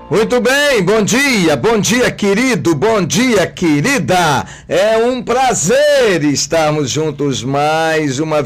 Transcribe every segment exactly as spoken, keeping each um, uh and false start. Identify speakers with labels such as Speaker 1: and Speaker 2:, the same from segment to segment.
Speaker 1: Muito bem, bom dia, bom dia querido, bom dia querida, é um prazer estarmos juntos mais uma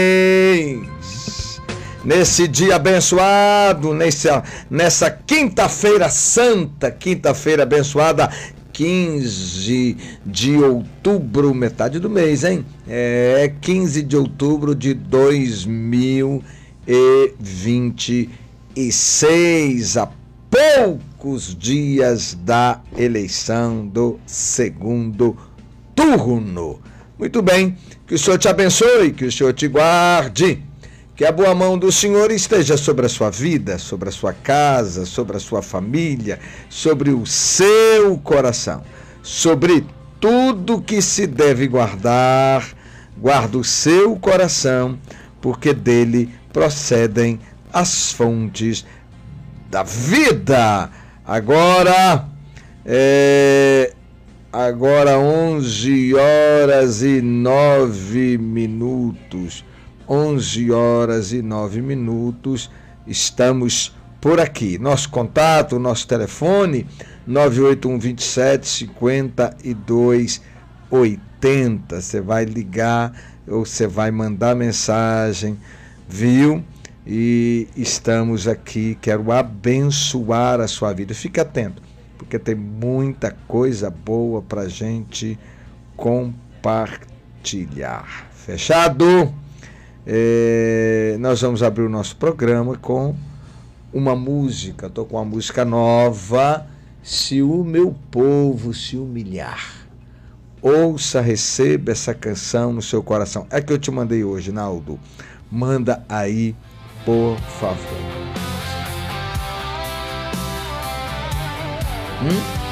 Speaker 1: vez, nesse dia abençoado, nessa, nessa quinta-feira santa, quinta-feira abençoada, quinze de outubro, metade do mês, hein? É quinze de outubro de dois mil e vinte e seis, a poucos dias da eleição do segundo turno. Muito bem, que o Senhor te abençoe, que o Senhor te guarde, que a boa mão do Senhor esteja sobre a sua vida, sobre a sua casa, sobre a sua família, sobre o seu coração, sobre tudo que se deve guardar. Guarda o seu coração, porque dele procedem as fontes da vida. Agora, é, agora onze horas e nove minutos, onze horas e nove minutos, estamos por aqui. Nosso contato, nosso telefone, nove oito um, dois sete, cinco dois oito zero. Você vai ligar ou você vai mandar mensagem, viu? E estamos aqui, quero abençoar a sua vida. Fique atento, porque tem muita coisa boa para a gente compartilhar. Fechado? É, nós vamos abrir o nosso programa com uma música. Estou com uma música nova. Se o meu povo se humilhar, ouça, receba essa canção no seu coração. É que eu te mandei hoje, Naldo. Manda aí, por favor. Hum?